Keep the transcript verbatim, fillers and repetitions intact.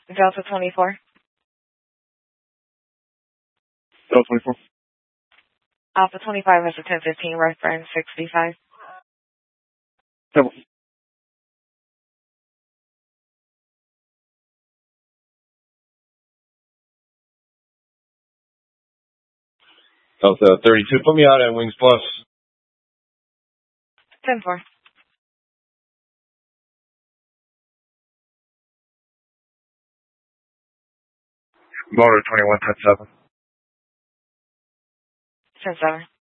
Delta twenty-four. Delta twenty-four. Alpha twenty-five has a ten fifteen reference sixty-five. Double. Delta thirty-two, put me out at Wings Plus. ten four. Motor twenty-one, ten seven. ten seven.